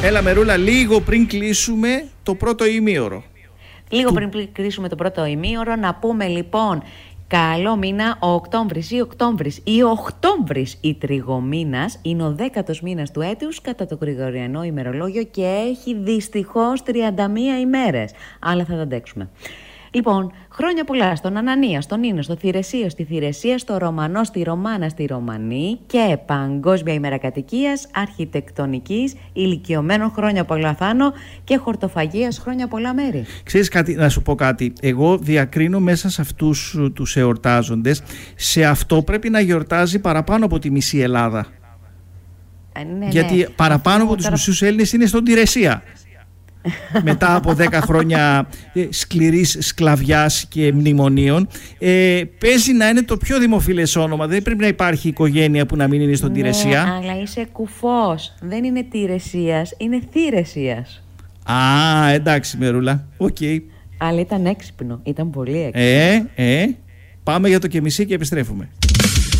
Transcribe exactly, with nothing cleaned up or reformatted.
Έλα Μερούλα, λίγο πριν κλείσουμε το πρώτο ημίωρο. Λίγο του... πριν κλείσουμε το πρώτο ημίωρο, να πούμε λοιπόν καλό μήνα ο Οκτώβρης ή Οκτώβρης ή Οκτώβρης ή Τριγομήνας είναι ο δέκατος μήνας του έτους κατά το γρηγοριανό ημερολόγιο και έχει δυστυχώς τριάντα μία ημέρες. Αλλά θα τα αντέξουμε. Λοιπόν, χρόνια πολλά στον Ανανία, στον Ίνο, στο Θηρεσίο, στη Θηρεσία, στο Ρωμανό, στη Ρωμάνα, στη Ρωμανή και Παγκόσμια ημέρα κατοικίας, αρχιτεκτονικής, ηλικιωμένων χρόνια πολλά Θάνο και χορτοφαγίας χρόνια πολλά Μέρη. Ξέρεις κάτι, να σου πω κάτι. Εγώ διακρίνω μέσα σε αυτούς τους εορτάζοντες, σε αυτό πρέπει να γιορτάζει παραπάνω από τη μισή Ελλάδα. Ε, ναι, Γιατί ναι. παραπάνω αυτό από τους τώρα... μισούς Έλληνες είναι στον Τηρεσία. Μετά από δέκα χρόνια σκληρής σκλαβιάς και μνημονίων, ε, παίζει να είναι το πιο δημοφιλές όνομα. Δεν πρέπει να υπάρχει οικογένεια που να μην είναι στον ναι, Τηρεσία. Αλλά είσαι κουφός. Δεν είναι Τηρεσίας, είναι Θηρεσίας. Α, εντάξει Μερούλα, οκ. Okay. Αλλά ήταν έξυπνο, ήταν πολύ έξυπνο. Ε, ε, πάμε για το και μισή και επιστρέφουμε.